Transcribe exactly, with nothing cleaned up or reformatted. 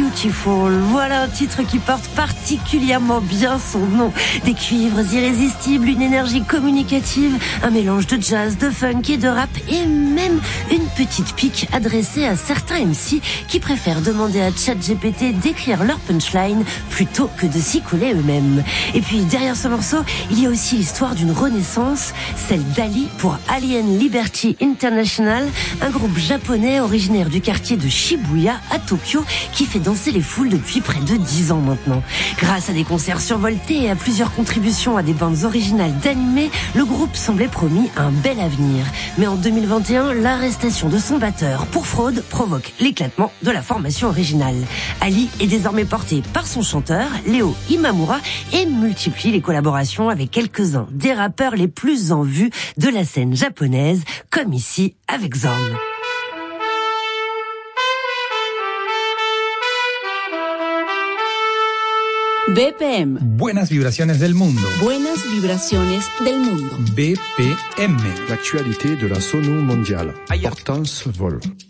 Beautiful. Voilà un titre qui porte particulièrement bien son nom. Des cuivres irrésistibles, une énergie communicative, un mélange de jazz, de funk et de rap et même une petite pique adressée à certains M C qui préfèrent demander à ChatGPT d'écrire leur punchline plutôt que de s'y coller eux-mêmes. Et puis derrière ce morceau, il y a aussi l'histoire d'une renaissance, celle d'Ali pour Alien Liberty International, un groupe japonais originaire du quartier de Shibuya à Tokyo qui fait danser les foules depuis près de dix ans maintenant. Grâce à des concerts survoltés et à plusieurs contributions à des bandes originales d'animés, le groupe semblait promis un bel avenir. Mais en deux mille vingt et un, l'arrestation de son batteur pour fraude provoque l'éclatement de la formation originale. Ali est désormais porté par son chanteur, Léo Imamura, et multiplie les collaborations avec quelques-uns des rappeurs les plus en vue de la scène japonaise, comme ici avec Zorn. B P M. Buenas vibraciones del mundo. Buenas vibraciones del mundo. B P M. L'actualité de la sono mondiale. Hortense Vol.